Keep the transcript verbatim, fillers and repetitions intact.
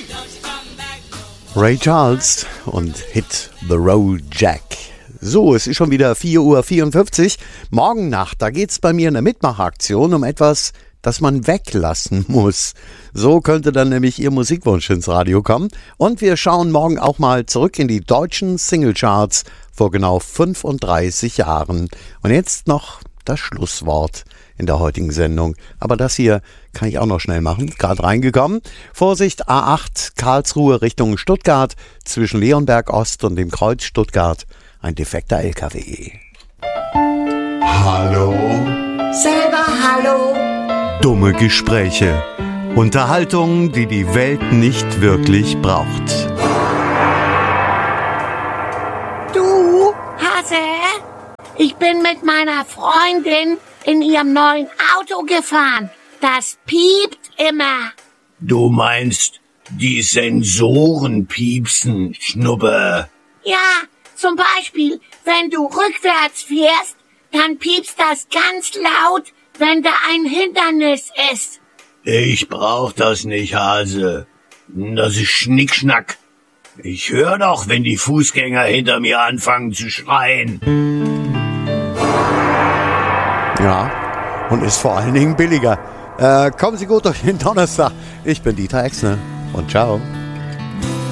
Ray Charles und Hit the Road Jack. So, es ist schon wieder vier Uhr vierundfünfzig. Morgen Nacht, da geht's bei mir in der Mitmachaktion um etwas, das man weglassen muss. So könnte dann nämlich Ihr Musikwunsch ins Radio kommen. Und wir schauen morgen auch mal zurück in die deutschen Singlecharts vor genau fünfunddreißig Jahren. Und jetzt noch das Schlusswort in der heutigen Sendung. Aber das hier kann ich auch noch schnell machen. Gerade reingekommen. Vorsicht, A acht, Karlsruhe Richtung Stuttgart. Zwischen Leonberg Ost und dem Kreuz Stuttgart. Ein defekter L K W. Hallo? Selber hallo? Dumme Gespräche. Unterhaltung, die die Welt nicht wirklich braucht. Du, Hase? Ich bin mit meiner Freundin in ihrem neuen Auto gefahren. Das piept immer. Du meinst, die Sensoren piepsen, Schnuppe? Ja, zum Beispiel, wenn du rückwärts fährst, dann piepst das ganz laut, wenn da ein Hindernis ist. Ich brauch das nicht, Hase. Das ist Schnickschnack. Ich höre doch, wenn die Fußgänger hinter mir anfangen zu schreien. Ja, und ist vor allen Dingen billiger. Äh, kommen Sie gut durch den Donnerstag. Ich bin Dieter Exner und ciao.